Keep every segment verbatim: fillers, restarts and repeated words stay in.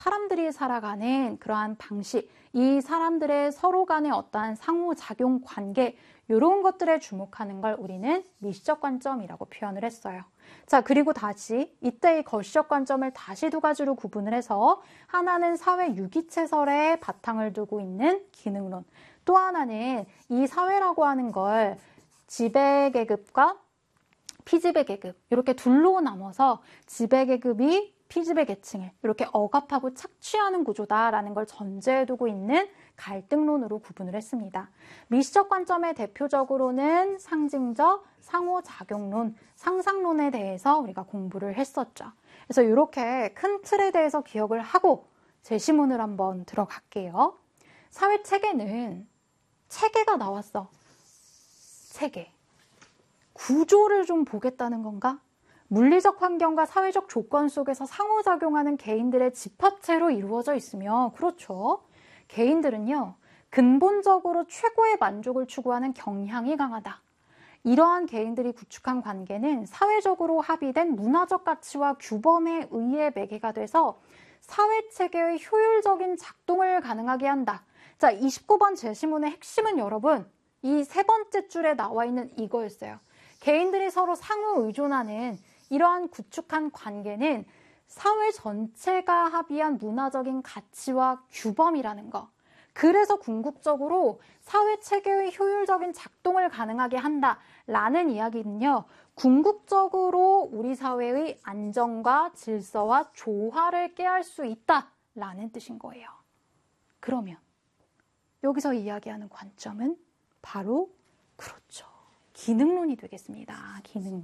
사람들이 살아가는 그러한 방식, 이 사람들의 서로 간의 어떠한 상호작용 관계, 이런 것들에 주목하는 걸 우리는 미시적 관점이라고 표현을 했어요. 자, 그리고 다시 이때의 거시적 관점을 다시 두 가지로 구분을 해서 하나는 사회 유기체설에 바탕을 두고 있는 기능론, 또 하나는 이 사회라고 하는 걸 지배계급과 피지배계급 이렇게 둘로 나눠서 지배계급이 피지배계층을 이렇게 억압하고 착취하는 구조다라는 걸 전제에 두고 있는 갈등론으로 구분을 했습니다. 미시적 관점의 대표적으로는 상징적, 상호작용론, 상상론에 대해서 우리가 공부를 했었죠. 그래서 이렇게 큰 틀에 대해서 기억을 하고 제시문을 한번 들어갈게요. 사회체계는 체계가 나왔어. 체계. 구조를 좀 보겠다는 건가? 물리적 환경과 사회적 조건 속에서 상호작용하는 개인들의 집합체로 이루어져 있으며, 그렇죠. 개인들은요, 근본적으로 최고의 만족을 추구하는 경향이 강하다. 이러한 개인들이 구축한 관계는 사회적으로 합의된 문화적 가치와 규범에 의해 매개가 돼서 사회체계의 효율적인 작동을 가능하게 한다. 자, 이십구 번 제시문의 핵심은 여러분, 이 세 번째 줄에 나와 있는 이거였어요. 개인들이 서로 상호 의존하는 이러한 구축한 관계는 사회 전체가 합의한 문화적인 가치와 규범이라는 거. 그래서 궁극적으로 사회 체계의 효율적인 작동을 가능하게 한다라는 이야기는요. 궁극적으로 우리 사회의 안정과 질서와 조화를 깨할 수 있다라는 뜻인 거예요. 그러면 여기서 이야기하는 관점은 바로 그렇죠. 기능론이 되겠습니다. 기능론.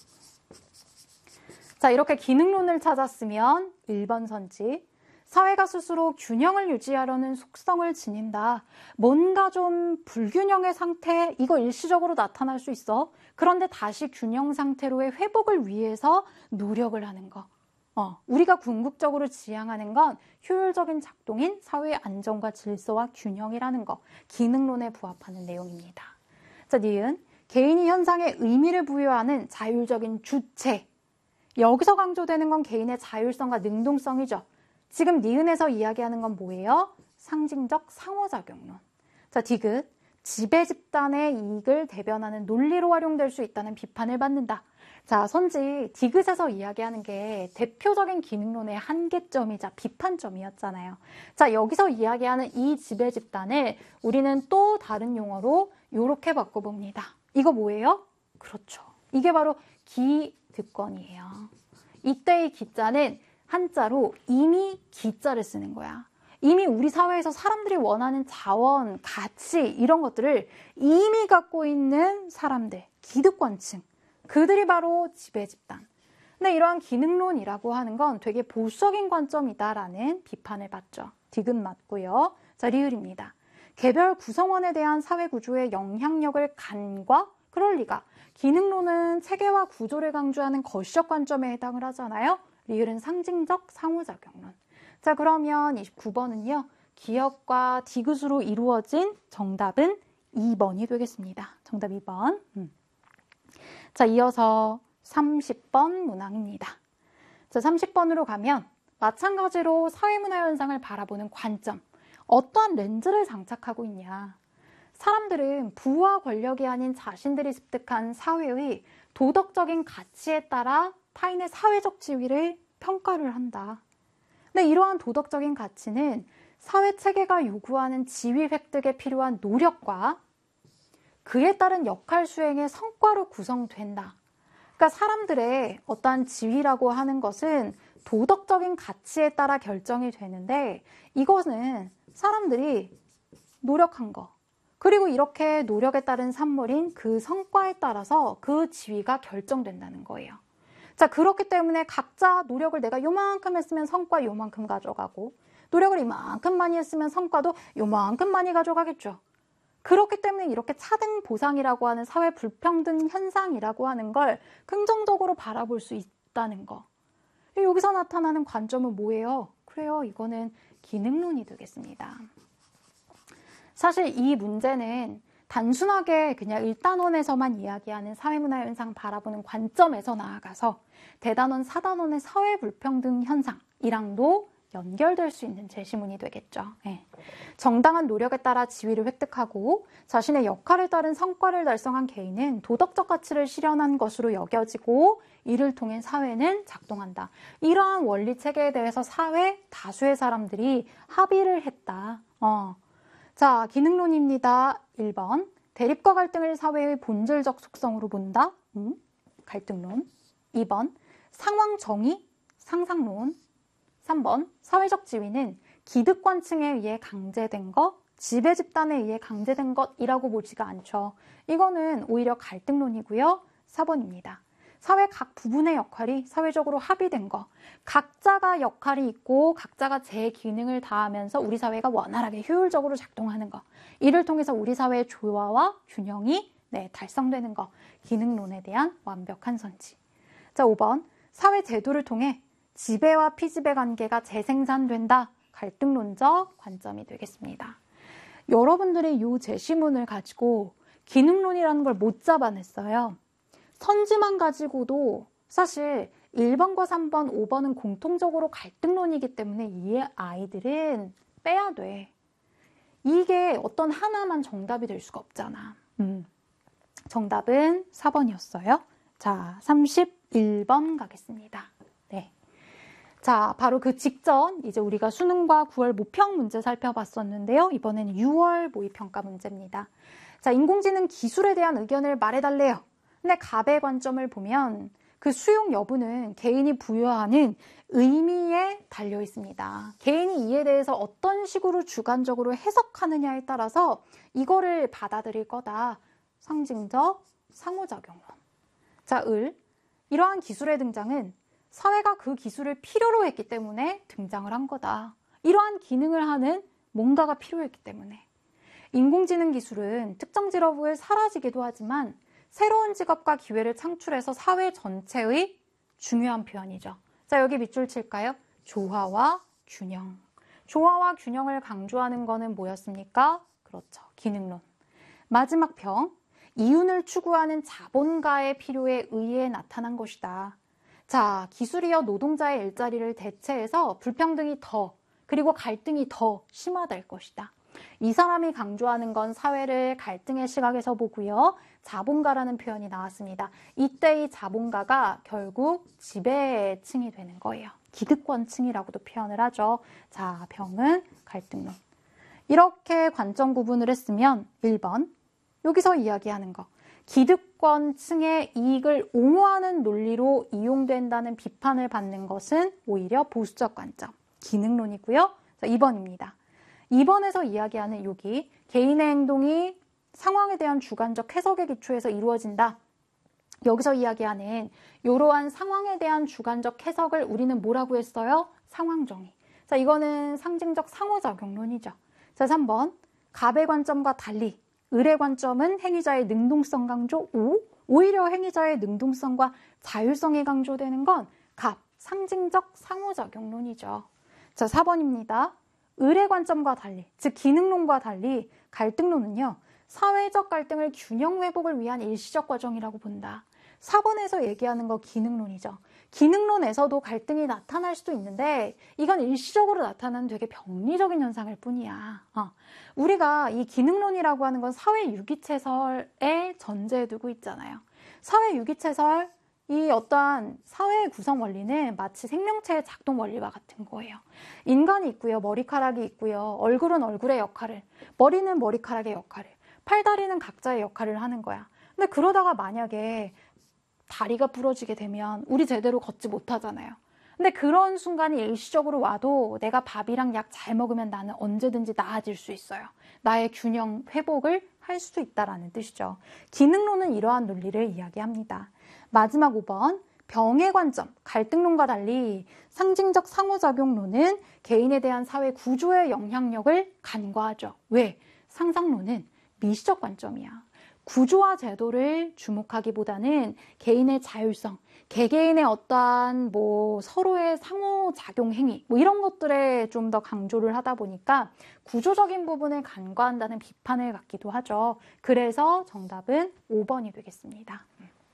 자, 이렇게 기능론을 찾았으면 일 번 선지. 사회가 스스로 균형을 유지하려는 속성을 지닌다. 뭔가 좀 불균형의 상태, 이거 일시적으로 나타날 수 있어. 그런데 다시 균형 상태로의 회복을 위해서 노력을 하는 거. 어, 우리가 궁극적으로 지향하는 건 효율적인 작동인 사회의 안정과 질서와 균형이라는 거. 기능론에 부합하는 내용입니다. 자, 니은. 개인이 현상에 의미를 부여하는 자율적인 주체. 여기서 강조되는 건 개인의 자율성과 능동성이죠. 지금 니은에서 이야기하는 건 뭐예요? 상징적 상호작용론. 자, 디귿. 지배 집단의 이익을 대변하는 논리로 활용될 수 있다는 비판을 받는다. 자, 선지 디귿에서 이야기하는 게 대표적인 기능론의 한계점이자 비판점이었잖아요. 자, 여기서 이야기하는 이 지배 집단을 우리는 또 다른 용어로 이렇게 바꿔봅니다. 이거 뭐예요? 그렇죠. 이게 바로 기득권이에요. 이때의 기자는 한자로 이미 기자를 쓰는 거야. 이미 우리 사회에서 사람들이 원하는 자원, 가치 이런 것들을 이미 갖고 있는 사람들, 기득권층. 그들이 바로 지배집단. 근데 이러한 기능론이라고 하는 건 되게 보수적인 관점이다라는 비판을 받죠. 디귿 맞고요. 자, 리을입니다. 개별 구성원에 대한 사회구조의 영향력을 간과 그럴 리가. 기능론은 체계와 구조를 강조하는 거시적 관점에 해당을 하잖아요. 리을은 상징적 상호작용론. 자, 그러면 이십구 번은요. 기역과 디귿으로 이루어진 정답은 이 번이 되겠습니다. 정답 이 번. 음. 자, 이어서 삼십 번 문항입니다. 자, 삼십 번으로 가면 마찬가지로 사회문화 현상을 바라보는 관점. 어떠한 렌즈를 장착하고 있냐. 사람들은 부와 권력이 아닌 자신들이 습득한 사회의 도덕적인 가치에 따라 타인의 사회적 지위를 평가를 한다. 근데 이러한 도덕적인 가치는 사회 체계가 요구하는 지위 획득에 필요한 노력과 그에 따른 역할 수행의 성과로 구성된다. 그러니까 사람들의 어떠한 지위라고 하는 것은 도덕적인 가치에 따라 결정이 되는데 이것은 사람들이 노력한 거. 그리고 이렇게 노력에 따른 산물인 그 성과에 따라서 그 지위가 결정된다는 거예요. 자, 그렇기 때문에 각자 노력을 내가 요만큼 했으면 성과 요만큼 가져가고 노력을 이만큼 많이 했으면 성과도 요만큼 많이 가져가겠죠. 그렇기 때문에 이렇게 차등 보상이라고 하는 사회 불평등 현상이라고 하는 걸 긍정적으로 바라볼 수 있다는 거. 여기서 나타나는 관점은 뭐예요? 그래요, 이거는 기능론이 되겠습니다. 사실 이 문제는 단순하게 그냥 일 단원에서만 이야기하는 사회문화 현상 바라보는 관점에서 나아가서 대단원, 사 단원의 사회 불평등 현상이랑도 연결될 수 있는 제시문이 되겠죠. 네. 정당한 노력에 따라 지위를 획득하고 자신의 역할에 따른 성과를 달성한 개인은 도덕적 가치를 실현한 것으로 여겨지고 이를 통해 사회는 작동한다. 이러한 원리 체계에 대해서 사회 다수의 사람들이 합의를 했다. 어. 자, 기능론입니다. 일 번. 대립과 갈등을 사회의 본질적 속성으로 본다. 음, 갈등론. 이 번. 상황 정의, 상상론. 삼 번. 사회적 지위는 기득권층에 의해 강제된 것, 지배 집단에 의해 강제된 것이라고 보지가 않죠. 이거는 오히려 갈등론이고요. 사 번입니다. 사회 각 부분의 역할이 사회적으로 합의된 것. 각자가 역할이 있고 각자가 제 기능을 다하면서 우리 사회가 원활하게 효율적으로 작동하는 것. 이를 통해서 우리 사회의 조화와 균형이 네, 달성되는 것. 기능론에 대한 완벽한 선지. 자, 오 번. 사회 제도를 통해 지배와 피지배 관계가 재생산된다. 갈등론적 관점이 되겠습니다. 여러분들이 이 제시문을 가지고 기능론이라는 걸 못 잡아냈어요. 선지만 가지고도 사실 일 번과 삼 번, 오 번은 공통적으로 갈등론이기 때문에 이 아이들은 빼야 돼. 이게 어떤 하나만 정답이 될 수가 없잖아. 음. 정답은 사 번이었어요. 자, 삼십일 번 가겠습니다. 네. 자, 바로 그 직전 이제 우리가 수능과 구월 모평 문제 살펴봤었는데요. 이번에는 유월 모의평가 문제입니다. 자, 인공지능 기술에 대한 의견을 말해달래요. 근데 갑의 관점을 보면 그 수용 여부는 개인이 부여하는 의미에 달려 있습니다. 개인이 이에 대해서 어떤 식으로 주관적으로 해석하느냐에 따라서 이거를 받아들일 거다. 상징적 상호작용론. 자, 을. 이러한 기술의 등장은 사회가 그 기술을 필요로 했기 때문에 등장을 한 거다. 이러한 기능을 하는 뭔가가 필요했기 때문에. 인공지능 기술은 특정 직업을 사라지기도 하지만 새로운 직업과 기회를 창출해서 사회 전체의 중요한 표현이죠. 자, 여기 밑줄 칠까요? 조화와 균형. 조화와 균형을 강조하는 거는 뭐였습니까? 그렇죠. 기능론. 마지막 평. 이윤을 추구하는 자본가의 필요에 의해 나타난 것이다. 자, 기술이여 노동자의 일자리를 대체해서 불평등이 더, 그리고 갈등이 더 심화될 것이다. 이 사람이 강조하는 건 사회를 갈등의 시각에서 보고요. 자본가라는 표현이 나왔습니다. 이때 이 자본가가 결국 지배층이 되는 거예요. 기득권층이라고도 표현을 하죠. 자, 병은 갈등론. 이렇게 관점 구분을 했으면 일 번. 여기서 이야기하는 거. 기득권층의 이익을 옹호하는 논리로 이용된다는 비판을 받는 것은 오히려 보수적 관점, 기능론이고요. 자, 이 번입니다. 이 번에서 이야기하는 여기 개인의 행동이 상황에 대한 주관적 해석의 기초에서 이루어진다. 여기서 이야기하는 이러한 상황에 대한 주관적 해석을 우리는 뭐라고 했어요? 상황정의. 자, 이거는 상징적 상호작용론이죠. 자, 삼 번. 갑의 관점과 달리 을의 관점은 행위자의 능동성 강조 오. 오히려 행위자의 능동성과 자율성이 강조되는 건 갑, 상징적 상호작용론이죠. 자, 사 번입니다. 을의 관점과 달리, 즉 기능론과 달리 갈등론은요. 사회적 갈등을 균형 회복을 위한 일시적 과정이라고 본다. 사 번에서 얘기하는 거 기능론이죠. 기능론에서도 갈등이 나타날 수도 있는데 이건 일시적으로 나타나는 되게 병리적인 현상일 뿐이야. 어. 우리가 이 기능론이라고 하는 건 사회 유기체설에 전제에 두고 있잖아요. 사회 유기체설, 이 어떠한 사회의 구성 원리는 마치 생명체의 작동 원리와 같은 거예요. 인간이 있고요. 머리카락이 있고요. 얼굴은 얼굴의 역할을, 머리는 머리카락의 역할을, 팔다리는 각자의 역할을 하는 거야. 근데 그러다가 만약에 다리가 부러지게 되면 우리 제대로 걷지 못하잖아요. 근데 그런 순간이 일시적으로 와도 내가 밥이랑 약 잘 먹으면 나는 언제든지 나아질 수 있어요. 나의 균형 회복을 할 수도 있다라는 뜻이죠. 기능론은 이러한 논리를 이야기합니다. 마지막 오 번, 병의 관점, 갈등론과 달리 상징적 상호작용론은 개인에 대한 사회 구조의 영향력을 간과하죠. 왜? 상상론은 미시적 관점이야. 구조와 제도를 주목하기보다는 개인의 자율성, 개개인의 어떠한 뭐 서로의 상호작용 행위 뭐 이런 것들에 좀 더 강조를 하다 보니까 구조적인 부분을 간과한다는 비판을 갖기도 하죠. 그래서 정답은 오 번이 되겠습니다.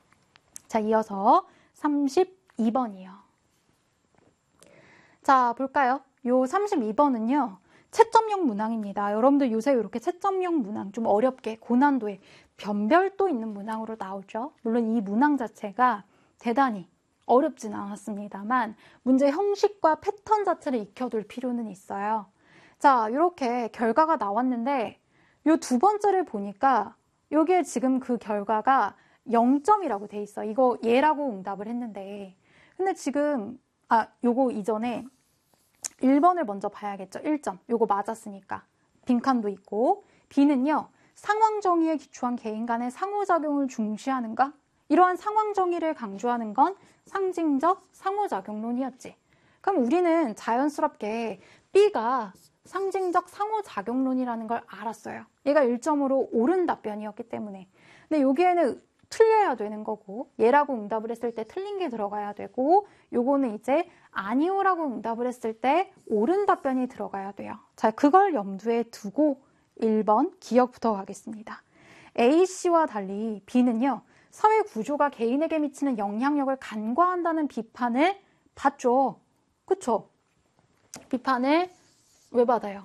자, 이어서 삼십이 번이요. 자, 볼까요? 요 삼십이 번은요. 채점형 문항입니다. 여러분들 요새 이렇게 채점형 문항 좀 어렵게 고난도에 변별도 있는 문항으로 나오죠. 물론 이 문항 자체가 대단히 어렵진 않았습니다만 문제 형식과 패턴 자체를 익혀둘 필요는 있어요. 자, 이렇게 결과가 나왔는데 요 두 번째를 보니까 여기에 지금 그 결과가 영 점이라고 돼 있어. 이거 예라고 응답을 했는데 근데 지금 아 요거 이전에 일 번을 먼저 봐야겠죠. 일 점. 요거 맞았으니까. 빈칸도 있고 B는요. 상황 정의에 기초한 개인 간의 상호작용을 중시하는가? 이러한 상황 정의를 강조하는 건 상징적 상호작용론이었지. 그럼 우리는 자연스럽게 B가 상징적 상호작용론이라는 걸 알았어요. 얘가 일 점으로 옳은 답변이었기 때문에. 근데 여기에는 틀려야 되는 거고 얘라고 응답을 했을 때 틀린 게 들어가야 되고 요거는 이제 아니오라고 응답을 했을 때 옳은 답변이 들어가야 돼요. 자, 그걸 염두에 두고 일 번 기억부터 가겠습니다. A씨와 달리 B는요. 사회 구조가 개인에게 미치는 영향력을 간과한다는 비판을 받죠. 그쵸? 비판을 왜 받아요?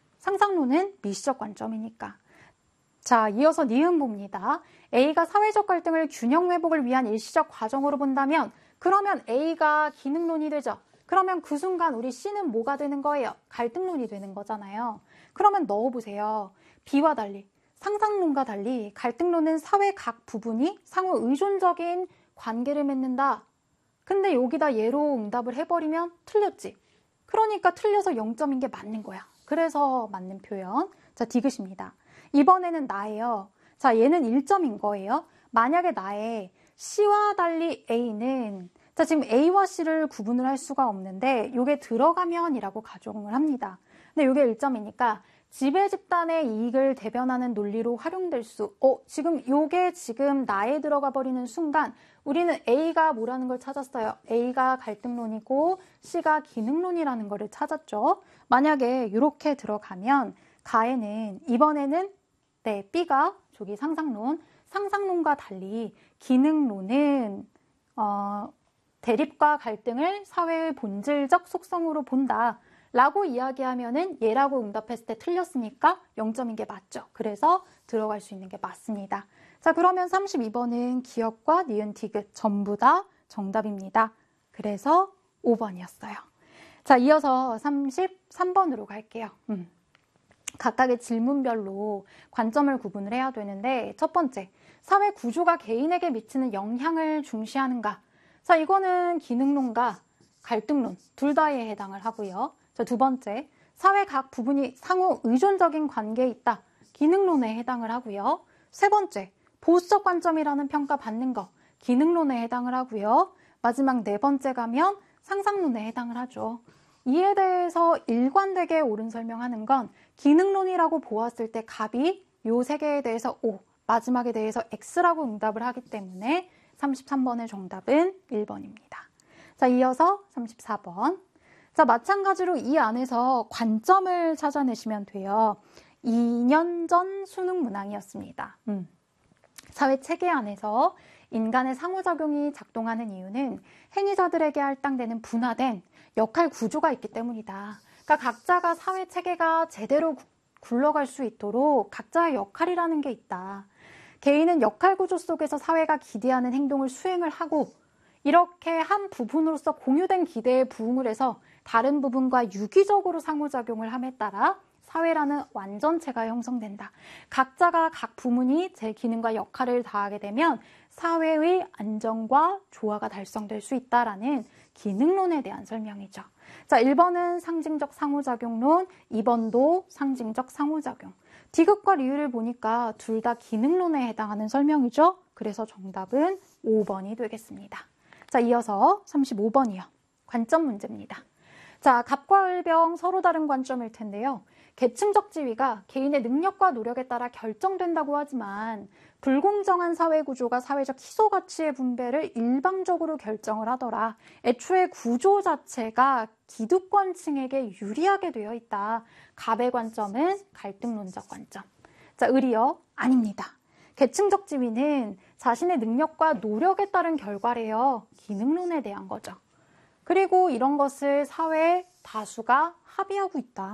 상상론은 미시적 관점이니까. 자, 이어서 니은 봅니다. A가 사회적 갈등을 균형 회복을 위한 일시적 과정으로 본다면 그러면 A가 기능론이 되죠. 그러면 그 순간 우리 C는 뭐가 되는 거예요? 갈등론이 되는 거잖아요. 그러면 넣어보세요. B와 달리, 상상론과 달리 갈등론은 사회 각 부분이 상호 의존적인 관계를 맺는다. 근데 여기다 예로 응답을 해버리면 틀렸지. 그러니까 틀려서 영 점인 게 맞는 거야. 그래서 맞는 표현. 자, 디귿입니다. 이번에는 나예요. 자, 얘는 일 점인 거예요. 만약에 나의 C와 달리 A는 자, 지금 A와 C를 구분을 할 수가 없는데 이게 들어가면 이라고 가정을 합니다. 근데 이게 일 점이니까 지배 집단의 이익을 대변하는 논리로 활용될 수 어, 지금 이게 지금 나에 들어가 버리는 순간 우리는 A가 뭐라는 걸 찾았어요. A가 갈등론이고 C가 기능론이라는 거를 찾았죠. 만약에 이렇게 들어가면 가에는 이번에는 네, B가 저기 상상론, 상상론과 달리 기능론은 어, 대립과 갈등을 사회의 본질적 속성으로 본다 라고 이야기하면은 얘라고 응답했을 때 틀렸으니까 영 점인 게 맞죠. 그래서 들어갈 수 있는 게 맞습니다. 자, 그러면 삼십이 번은 기억과 니은, 디귿 전부 다 정답입니다. 그래서 오 번이었어요. 자, 이어서 삼십삼 번으로 갈게요. 음. 각각의 질문별로 관점을 구분을 해야 되는데 첫 번째, 사회 구조가 개인에게 미치는 영향을 중시하는가? 자, 이거는 기능론과 갈등론 둘 다에 해당을 하고요. 자, 두 번째, 사회 각 부분이 상호 의존적인 관계에 있다. 기능론에 해당을 하고요. 세 번째, 보수적 관점이라는 평가 받는 거. 기능론에 해당을 하고요. 마지막 네 번째 가면 상상론에 해당을 하죠. 이에 대해서 일관되게 옳은 설명하는 건 기능론이라고 보았을 때 갑이 요 세 개에 대해서 O, 마지막에 대해서 X라고 응답을 하기 때문에 삼십삼 번의 정답은 일 번입니다. 자, 이어서 삼십사 번. 자, 마찬가지로 이 안에서 관점을 찾아내시면 돼요. 이 년 전 수능 문항이었습니다. 음. 사회 체계 안에서 인간의 상호작용이 작동하는 이유는 행위자들에게 할당되는 분화된 역할 구조가 있기 때문이다. 그러니까 각자가 사회 체계가 제대로 굴러갈 수 있도록 각자의 역할이라는 게 있다. 개인은 역할 구조 속에서 사회가 기대하는 행동을 수행을 하고 이렇게 한 부분으로서 공유된 기대에 부응을 해서 다른 부분과 유기적으로 상호작용을 함에 따라 사회라는 완전체가 형성된다. 각자가 각 부문이 제 기능과 역할을 다하게 되면 사회의 안정과 조화가 달성될 수 있다라는 기능론에 대한 설명이죠. 자, 일 번은 상징적 상호작용론, 이 번도 상징적 상호작용. 디귿과 리을을 보니까 둘 다 기능론에 해당하는 설명이죠. 그래서 정답은 오 번이 되겠습니다. 자, 이어서 삼십오 번이요. 관점 문제입니다. 자, 갑과 을병 서로 다른 관점일 텐데요. 계층적 지위가 개인의 능력과 노력에 따라 결정된다고 하지만 불공정한 사회 구조가 사회적 희소 가치의 분배를 일방적으로 결정을 하더라. 애초에 구조 자체가 기득권층에게 유리하게 되어 있다. 갑의 관점은 갈등론적 관점. 자, 을이요? 아닙니다. 계층적 지위는 자신의 능력과 노력에 따른 결과래요. 기능론에 대한 거죠. 그리고 이런 것을 사회의 다수가 합의하고 있다.